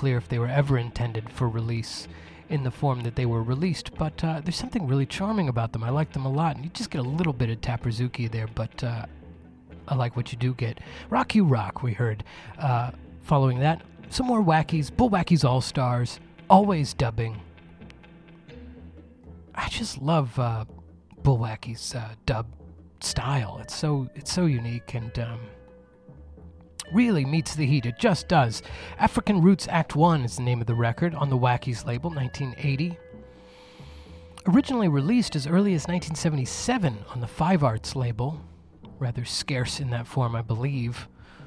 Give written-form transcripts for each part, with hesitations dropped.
clear if they were ever intended for release in the form that they were released, but there's something really charming about them. I like them a lot, and you just get a little bit of Taprazuki there, but I like what you do get. Rock You Rock, we heard. Following that, some more Wackies, Bullwackies All-Stars, always dubbing. I just love Bullwackies dub style. It's so unique and really meets the heat. It just does. African Roots Act 1 is the name of the record on the Wackies label, 1980. Originally released as early as 1977 on the Five Arts label. Rather scarce in that form, I believe.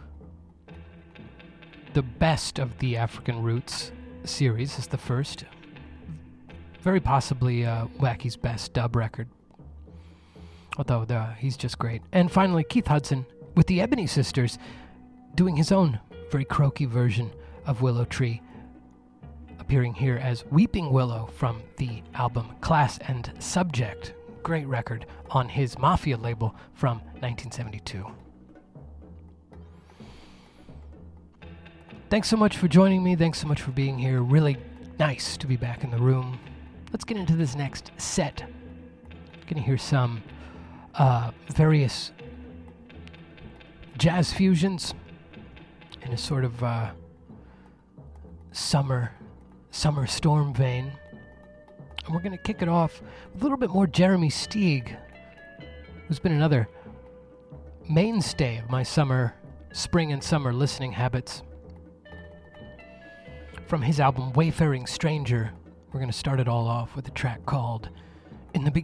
The best of the African Roots series is the first. Very possibly Wacky's best dub record. Although he's just great. And finally, Keith Hudson with the Ebony Sisters doing his own very croaky version of Willow Tree, appearing here as Weeping Willow from the album Class and Subject. Great record on his Mafia label from 1972. Thanks so much for joining me. Thanks so much for being here. Really nice to be back in the room. Let's get into this next set. Gonna hear some various jazz fusions in a sort of summer storm vein. And we're going to kick it off with a little bit more Jeremy Steig, who's been another mainstay of my spring and summer listening habits. From his album Wayfaring Stranger, we're going to start it all off with a track called In the Beginning.